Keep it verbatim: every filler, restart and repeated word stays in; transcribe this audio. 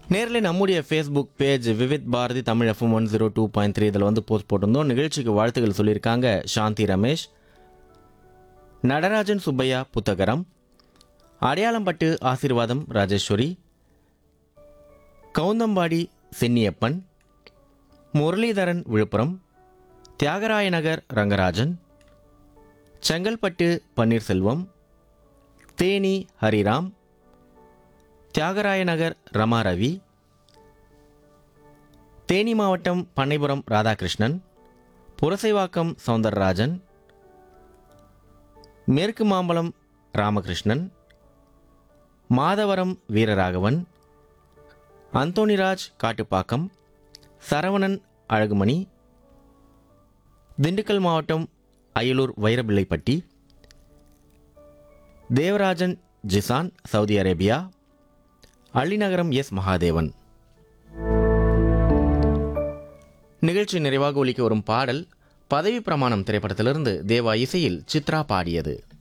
நேரில் நம்முடைய Facebook page Vividh Bharathi Tamil FM one zero two point three இதில் வந்து போஸ்ட் போட்டிருந்தோம். நிகழ்ச்சிக்கு வாழ்த்துக்கள் சொல்லியிருக்காங்க சாந்தி ரமேஷ், நடராஜன் சுப்பையா புத்தகரம், அடையாளம்பட்டு ஆசீர்வாதம் ராஜேஸ்வரி, கவுந்தம்பாடி சென்னியப்பன், முரளிதரன் விழுப்புரம், தியாகராய நகர் ரங்கராஜன், செங்கல்பட்டு பன்னீர்செல்வம், தேனி ஹரிராம், தியாகராய நகர் ரமா ரவி, தேனி மாவட்டம் பண்ணைபுரம் ராதாகிருஷ்ணன், புரசைவாக்கம் சவுந்தரராஜன், மேற்கு மாம்பலம் ராமகிருஷ்ணன், மாதவரம் வீரராகவன், அந்தோணிராஜ் காட்டுப்பாக்கம், சரவணன் அழகுமணி, திண்டுக்கல் மாவட்டம் Ayalur Vairapillaipatti, Devarajan Jizan Saudi Arabia, Allinagaram S Mahadevan. நிகழ்ச்சி நிறைவாக ஒலிக்க வரும் பாடல் பதவி பிரமாணம் திரைப்படத்திலிருந்து தேவா இசையில் சித்ரா பாடியது.